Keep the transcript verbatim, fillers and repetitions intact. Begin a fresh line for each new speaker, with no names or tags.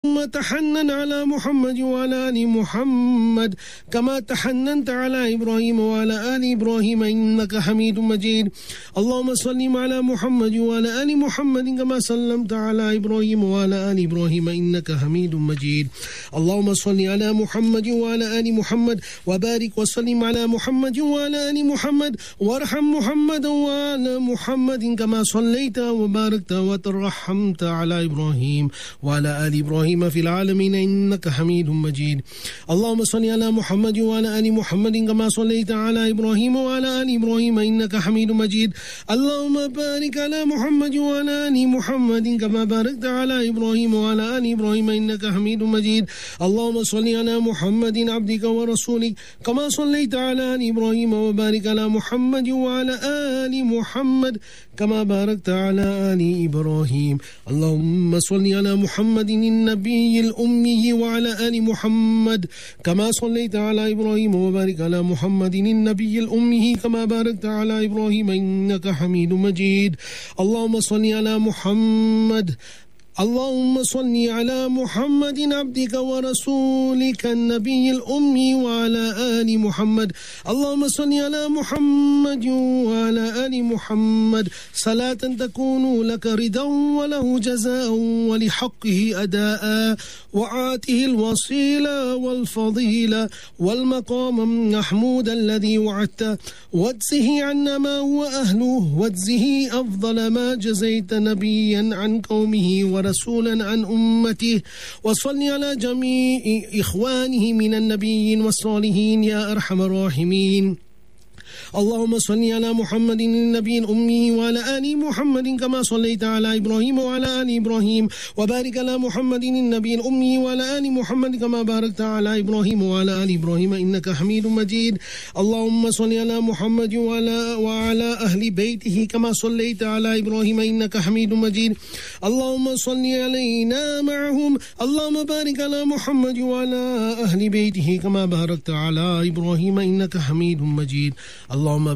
تحنن على محمد وعلى آل محمد كما تحننت على إبراهيم وعلى آل إبراهيم إنك حميد مجيد. اللهم صل على محمد وعلى آل محمد كما سلمت على إبراهيم وعلى آل إبراهيم إنك حميد مجيد. اللهم صل على محمد وعلى آل محمد وبارك وسلم على محمد وعلى آل محمد وارحم محمد وعلى محمد كما صليت وباركت وترحمت على إبراهيم وعلى آل إبراهيم في العالمين إنك حميد مجيد. اللهم صل على محمد وعلى آل محمد كما صليت على إبراهيم وعلى آل إبراهيم إنك حميد مجيد. اللهم بارك على محمد وعلى آل محمد كما باركت على إبراهيم وعلى آل إبراهيم إنك حميد مجيد. اللهم صل على محمد عبدك ورسولك كما صليت على آل إبراهيم وبارك على محمد وعلى آل محمد كما باركت على آل إبراهيم. اللهم صل على محمد النبي الأمي وعلى آل محمد كما صليت على إبراهيم وبارك على محمد النبي الأمي كما باركت على إبراهيم إنك حميد مجيد. اللهم صل على محمد اللهم صل على محمد عبدك ورسولك النبي الأمي وعلى آل محمد. اللهم صل على محمد وعلى آل محمد صلاة تكون لك رضا وله جزاء ولحقه أداء وعاته الوصيلة والفضيلة والمقام المحمود الذي وعدته واجزه عنا ما هو أهله واجزه أفضل ما جزيت نبيا عن قومه ورسولا عن أمته. وصل على جميع إخوانه من النبيين والصالحين يا أرحم الراحمين. اللهم صل على محمد النبي الأمي وعلى آل محمد كما صليت على إبراهيم وعلى آل إبراهيم وبارك على محمد النبي الأمي وعلى آل محمد كما باركت على إبراهيم وعلى آل إبراهيم إنك حميد مجيد. اللهم صل على محمد وعلى, وعلى أهل بيته كما صليت على إبراهيم إنك حميد مجيد. اللهم صل علينا معهم. اللهم بارك على محمد وعلى أهل بيته كما باركت على إبراهيم إنك حميد مجيد. اللهم